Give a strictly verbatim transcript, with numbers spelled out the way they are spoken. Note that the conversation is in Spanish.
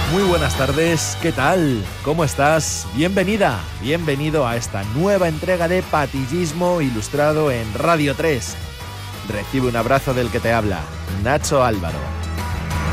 Muy buenas tardes, ¿qué tal? ¿Cómo estás? Bienvenida, bienvenido a esta nueva entrega de Patillismo Ilustrado en Radio tres. Recibe un abrazo del que te habla, Nacho Álvaro.